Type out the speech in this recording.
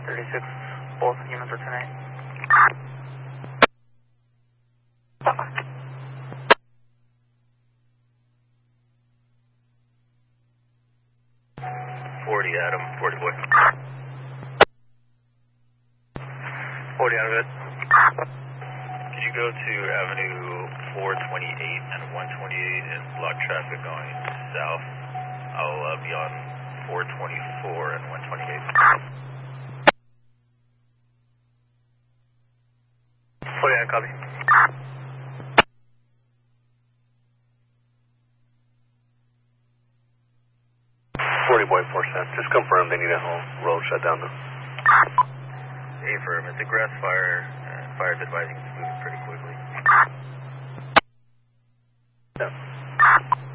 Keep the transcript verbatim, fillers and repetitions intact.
thirty-six, both units are tonight. forty, Adam, forty boy. forty out of it. Could you go to Avenue four twenty-eight and one twenty-eight and block traffic going south? I'll uh, be on four twenty-four and one twenty-eight. forty out, copy. forty boy, four cent. Just confirm they need a whole road shut down though. Affirm, it's a grass fire. Uh, fire's advising it's moving pretty quickly. Yeah.